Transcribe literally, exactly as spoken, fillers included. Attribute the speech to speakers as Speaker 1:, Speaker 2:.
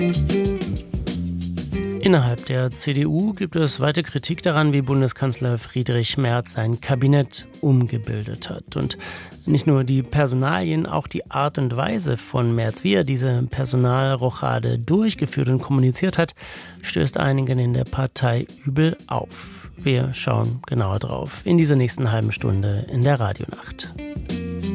Speaker 1: Innerhalb der C D U gibt es weite Kritik daran, wie Bundeskanzler Friedrich Merz sein Kabinett umgebildet hat. Und nicht nur die Personalien, auch die Art und Weise von Merz, wie er diese Personalrochade durchgeführt und kommuniziert hat, stößt einigen in der Partei übel auf. Wir schauen genauer drauf in dieser nächsten halben Stunde in der Radionacht.